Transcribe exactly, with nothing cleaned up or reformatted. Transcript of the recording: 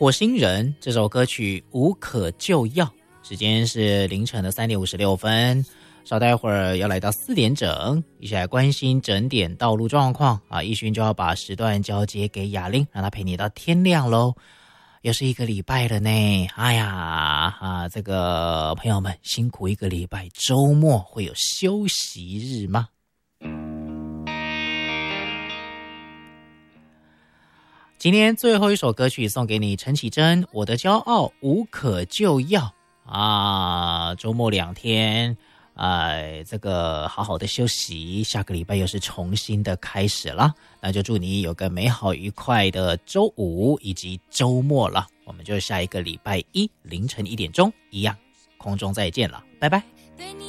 火星人这首歌曲无可救药，时间是凌晨的三点五十六分。稍待会儿要来到四点整，一起来关心整点道路状况啊！奕迅就要把时段交接给雅玲，让她陪你到天亮喽。又是一个礼拜了呢，哎呀啊，这个朋友们辛苦一个礼拜，周末会有休息日吗？今天最后一首歌曲送给你，陈绮贞《我的骄傲无可救药》啊，周末两天。呃，这个好好的休息，下个礼拜又是重新的开始了，那就祝你有个美好愉快的周五以及周末了。我们就下一个礼拜一凌晨一点钟一样空中再见了，拜拜。对你